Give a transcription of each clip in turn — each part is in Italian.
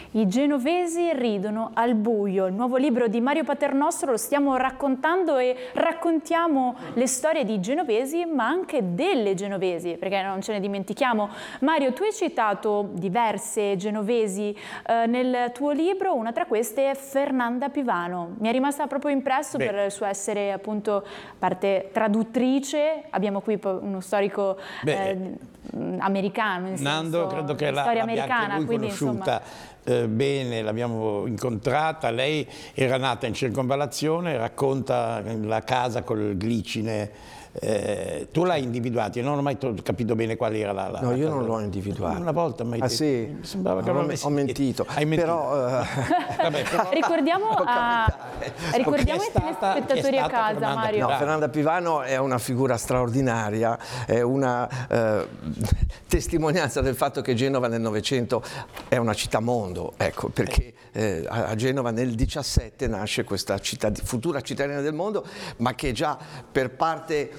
I genovesi ridono al buio, il nuovo libro di Mario Paternostro, lo stiamo raccontando e raccontiamo le storie di genovesi ma anche delle genovesi, perché non ce ne dimentichiamo. Mario, tu hai citato diverse genovesi nel tuo libro, una tra queste è Fernanda Pivano. Mi è rimasta proprio impresso per il suo essere appunto parte traduttrice, abbiamo qui uno storico americano, nel Nando, senso, credo che storia l'abbia americana, anche lui quindi conosciuta bene, l'abbiamo incontrata, lei era nata in circonvallazione, racconta la casa col glicine. Tu l'hai individuata, io non ho mai capito bene qual era la No, io casa. non l'ho individuata. Una volta mai detto. Sì? Mi sembrava che ho mentito. Hai mentito. Però, Vabbè, però ricordiamo ai telespettatori a casa, Mario. No, Fernanda Pivano è una figura straordinaria, è una testimonianza del fatto che Genova nel Novecento è una città mondo, ecco, perché a Genova nel 17 nasce questa città, futura cittadina del mondo, ma che già per parte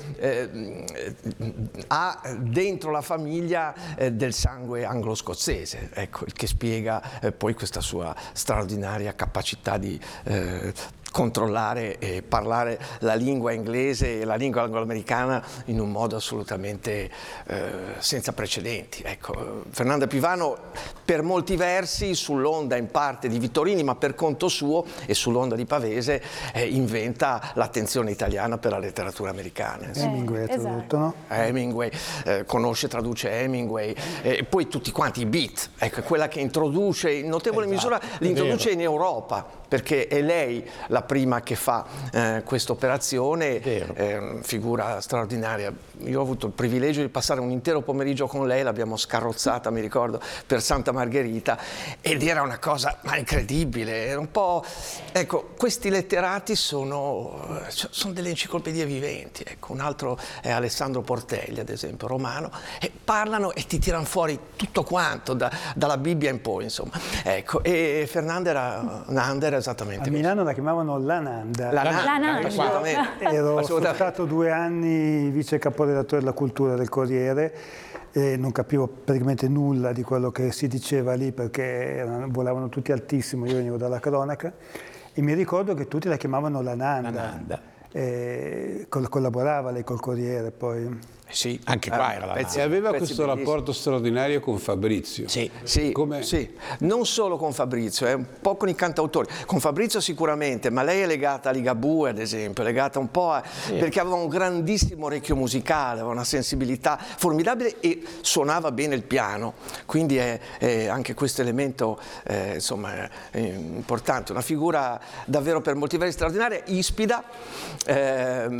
ha dentro la famiglia del sangue anglo-scozzese, ecco, il che spiega poi questa sua straordinaria capacità di controllare e parlare la lingua inglese e la lingua angloamericana in un modo assolutamente senza precedenti. Ecco, Fernanda Pivano per molti versi sull'onda in parte di Vittorini, ma per conto suo e sull'onda di Pavese inventa l'attenzione italiana per la letteratura americana. Hemingway ha tradotto, no? Hemingway, conosce, traduce Hemingway, e poi tutti quanti i beat, ecco, quella che introduce in notevole misura, li introduce in Europa, perché è lei la prima che fa questa operazione, è una figura straordinaria. Io ho avuto il privilegio di passare un intero pomeriggio con lei, l'abbiamo scarrozzata, mi ricordo, per Santa Margherita, ed era una cosa incredibile, era un po'... Ecco, questi letterati sono delle enciclopedie viventi, ecco, un altro è Alessandro Portelli, ad esempio, romano, e parlano e ti tirano fuori tutto quanto, dalla Bibbia in poi, insomma. Ecco, e Fernanda era esattamente a Milano la chiamavano la Nanda. La Nanda. Assolutamente. Sono stato 2 anni vice caporedattore della cultura del Corriere e non capivo praticamente nulla di quello che si diceva lì perché volavano tutti altissimo, io venivo dalla cronaca e mi ricordo che tutti la chiamavano la Nanda. Collaborava lei col Corriere poi. Sì, anche qua era la e aveva questo rapporto straordinario con Fabrizio. Sì, Come... sì, non solo con Fabrizio, un po' con i cantautori, con Fabrizio sicuramente, ma lei è legata a Ligabue, ad esempio, è legata un po' a... perché aveva un grandissimo orecchio musicale, aveva una sensibilità formidabile e suonava bene il piano, quindi è anche questo elemento insomma importante, una figura davvero per molti versi straordinaria, ispida, per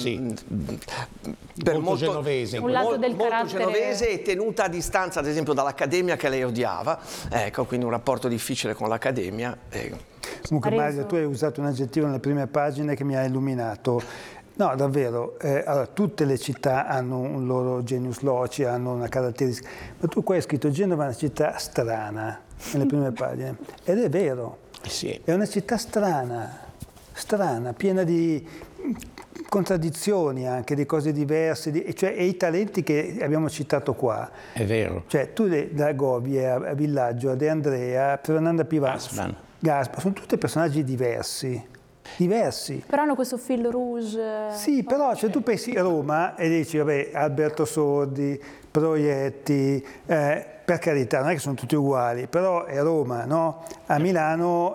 molto genovese. Un lato del molto carattere genovese e tenuta a distanza ad esempio dall'Accademia che lei odiava, ecco, quindi un rapporto difficile con l'Accademia. Comunque Mario, tu hai usato un aggettivo nelle prime pagine che mi ha illuminato. No, davvero, allora, tutte le città hanno un loro genius loci, hanno una caratteristica, ma tu qua hai scritto Genova è una città strana nelle prime pagine, ed è vero, è una città strana, piena di contraddizioni anche, di cose diverse, e i talenti che abbiamo citato qua. È vero. Cioè tu da Gobi a Villaggio, a De Andrea, Fernanda Pivano, Gaspar, sono tutti personaggi diversi. Però hanno questo fil rouge. Sì, però cioè, tu pensi a Roma e dici, vabbè, Alberto Sordi, Proietti, per carità, non è che sono tutti uguali, però è Roma, no? A Milano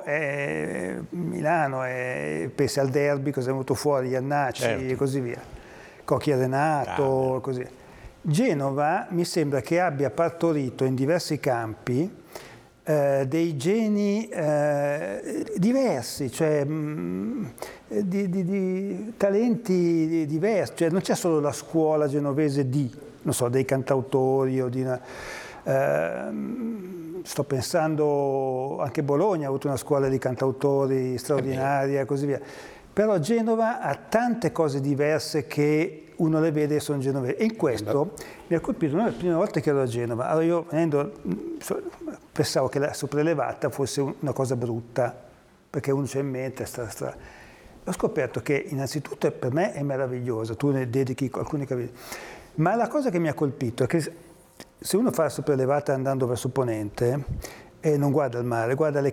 pensi al derby, cosa è venuto fuori, Iannacci e così via. Cocchi e Renato, così. Genova mi sembra che abbia partorito in diversi campi dei geni diversi, cioè di talenti diversi, cioè non c'è solo la scuola genovese non so, dei cantautori o di sto pensando anche Bologna ha avuto una scuola di cantautori straordinaria e così via, però Genova ha tante cose diverse che uno le vede e sono genovesi, e in questo mi ha colpito una delle prime volte che ero a Genova. Allora io pensavo che la sopraelevata fosse una cosa brutta, perché uno c'ha in mente ho scoperto che innanzitutto per me è meravigliosa, tu ne dedichi alcuni capitoli, ma la cosa che mi ha colpito è che se uno fa la sopraelevata andando verso ponente e non guarda il mare, guarda le